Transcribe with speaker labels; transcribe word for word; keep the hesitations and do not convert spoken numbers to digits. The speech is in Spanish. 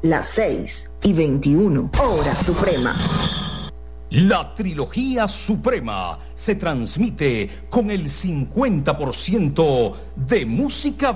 Speaker 1: las seis y veintiuno, hora suprema.
Speaker 2: La trilogía suprema se transmite con el cincuenta por ciento de música